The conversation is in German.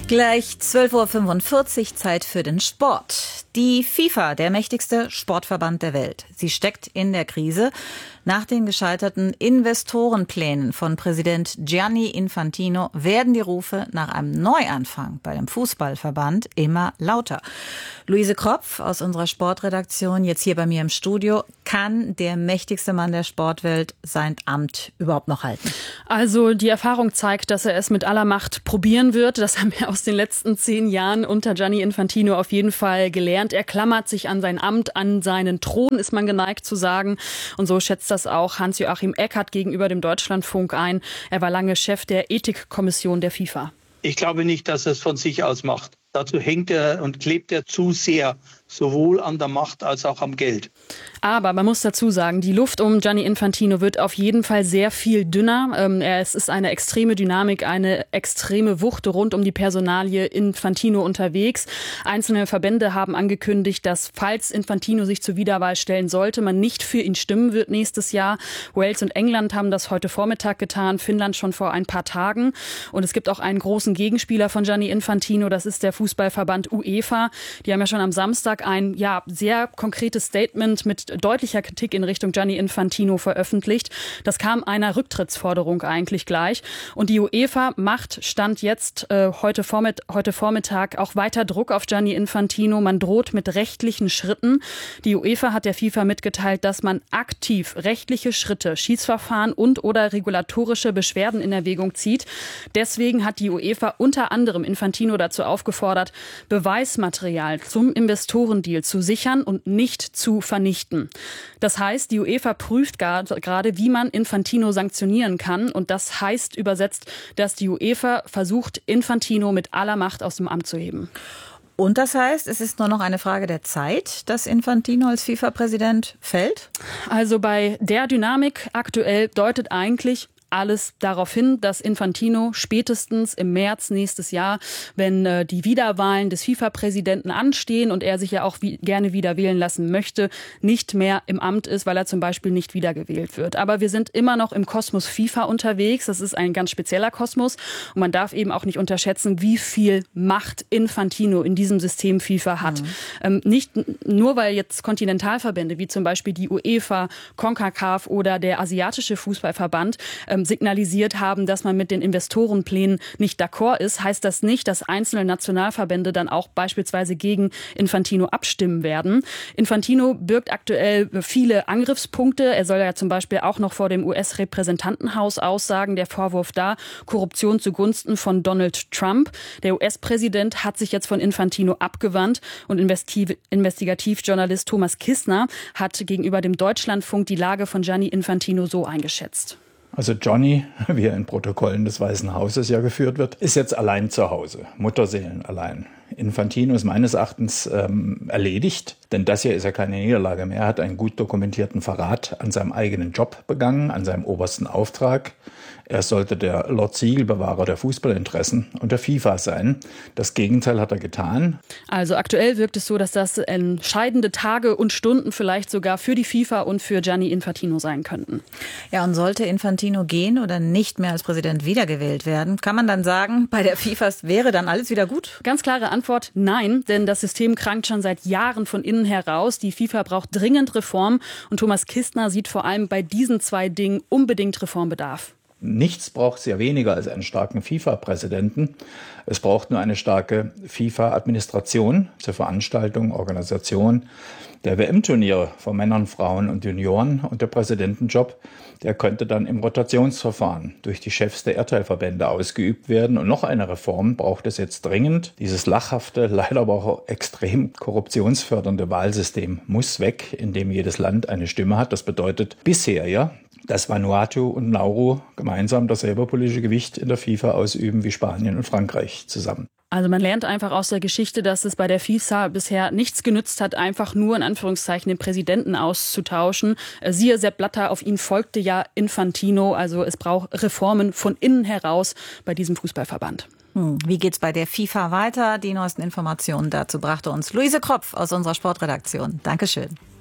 Gleich 12:45 Uhr, Zeit für den Sport. Die FIFA, der mächtigste Sportverband der Welt. Sie steckt in der Krise. Nach den gescheiterten Investorenplänen von Präsident Gianni Infantino werden die Rufe nach einem Neuanfang bei dem Fußballverband immer lauter. Luise Kropf aus unserer Sportredaktion, jetzt hier bei mir im Studio. Kann der mächtigste Mann der Sportwelt sein Amt überhaupt noch halten? Also die Erfahrung zeigt, dass er es mit aller Macht probieren wird. Das haben wir aus den letzten 10 Jahren unter Gianni Infantino auf jeden Fall gelernt. Er klammert sich an sein Amt, an seinen Thron, ist man geneigt zu sagen. Und so schätzt das auch Hans-Joachim Eckert gegenüber dem Deutschlandfunk ein. Er war lange Chef der Ethikkommission der FIFA. Ich glaube nicht, dass er es von sich aus macht. Dazu hängt er und klebt er zu sehr, sowohl an der Macht als auch am Geld. Aber man muss dazu sagen, die Luft um Gianni Infantino wird auf jeden Fall sehr viel dünner. Es ist eine extreme Dynamik, eine extreme Wucht rund um die Personalie Infantino unterwegs. Einzelne Verbände haben angekündigt, dass, falls Infantino sich zur Wiederwahl stellen sollte, man nicht für ihn stimmen wird nächstes Jahr. Wales und England haben das heute Vormittag getan, Finnland schon vor ein paar Tagen. Und es gibt auch einen großen Gegenspieler von Gianni Infantino, das ist der Fußballverband UEFA. Die haben ja schon am Samstag ein sehr konkretes Statement mit deutlicher Kritik in Richtung Gianni Infantino veröffentlicht. Das kam einer Rücktrittsforderung eigentlich gleich. Und die UEFA macht Stand jetzt heute Vormittag auch weiter Druck auf Gianni Infantino. Man droht mit rechtlichen Schritten. Die UEFA hat der FIFA mitgeteilt, dass man aktiv rechtliche Schritte, Schiedsverfahren und oder regulatorische Beschwerden in Erwägung zieht. Deswegen hat die UEFA unter anderem Infantino dazu aufgefordert, Beweismaterial zum Investorendeal zu sichern und nicht zu vernichten. Das heißt, die UEFA prüft gerade, wie man Infantino sanktionieren kann. Und das heißt übersetzt, dass die UEFA versucht, Infantino mit aller Macht aus dem Amt zu heben. Und das heißt, es ist nur noch eine Frage der Zeit, dass Infantino als FIFA-Präsident fällt? Also bei der Dynamik aktuell deutet eigentlich alles darauf hin, dass Infantino spätestens im März nächstes Jahr, wenn die Wiederwahlen des FIFA-Präsidenten anstehen und er sich ja auch gerne wieder wählen lassen möchte, nicht mehr im Amt ist, weil er zum Beispiel nicht wiedergewählt wird. Aber wir sind immer noch im Kosmos FIFA unterwegs. Das ist ein ganz spezieller Kosmos. Und man darf eben auch nicht unterschätzen, wie viel Macht Infantino in diesem System FIFA hat. Nicht nur, weil jetzt Kontinentalverbände wie zum Beispiel die UEFA, CONCACAF oder der Asiatische Fußballverband signalisiert haben, dass man mit den Investorenplänen nicht d'accord ist, heißt das nicht, dass einzelne Nationalverbände dann auch beispielsweise gegen Infantino abstimmen werden. Infantino birgt aktuell viele Angriffspunkte. Er soll ja zum Beispiel auch noch vor dem US-Repräsentantenhaus aussagen. Der Vorwurf da, Korruption zugunsten von Donald Trump. Der US-Präsident hat sich jetzt von Infantino abgewandt und Investigativjournalist Thomas Kissner hat gegenüber dem Deutschlandfunk die Lage von Gianni Infantino so eingeschätzt. Also Johnny, wie er in Protokollen des Weißen Hauses ja geführt wird, ist jetzt allein zu Hause, Mutterseelen allein. Infantino ist meines Erachtens erledigt, denn das hier ist ja keine Niederlage mehr. Er hat einen gut dokumentierten Verrat an seinem eigenen Job begangen, an seinem obersten Auftrag. Er sollte der Lord Siegelbewahrer der Fußballinteressen und der FIFA sein. Das Gegenteil hat er getan. Also aktuell wirkt es so, dass das entscheidende Tage und Stunden vielleicht sogar für die FIFA und für Gianni Infantino sein könnten. Ja, und sollte Infantino gehen oder nicht mehr als Präsident wiedergewählt werden, kann man dann sagen, bei der FIFA wäre dann alles wieder gut? Ganz klare Antwort, nein, denn das System krankt schon seit Jahren von innen heraus. Die FIFA braucht dringend Reform und Thomas Kistner sieht vor allem bei diesen 2 Dingen unbedingt Reformbedarf. Nichts braucht es ja weniger als einen starken FIFA-Präsidenten. Es braucht nur eine starke FIFA-Administration zur Veranstaltung, Organisation der WM-Turniere von Männern, Frauen und Junioren. Und der Präsidentenjob, der könnte dann im Rotationsverfahren durch die Chefs der Erdteilverbände ausgeübt werden. Und noch eine Reform braucht es jetzt dringend. Dieses lachhafte, leider aber auch extrem korruptionsfördernde Wahlsystem muss weg, in dem jedes Land eine Stimme hat. Das bedeutet bisher ja, dass Vanuatu und Nauru gemeinsam dasselbe politische Gewicht in der FIFA ausüben wie Spanien und Frankreich zusammen. Also man lernt einfach aus der Geschichte, dass es bei der FIFA bisher nichts genützt hat, einfach nur in Anführungszeichen den Präsidenten auszutauschen. Siehe Sepp Blatter, auf ihn folgte ja Infantino. Also es braucht Reformen von innen heraus bei diesem Fußballverband. Wie geht's bei der FIFA weiter? Die neuesten Informationen dazu brachte uns Luise Kropf aus unserer Sportredaktion. Dankeschön.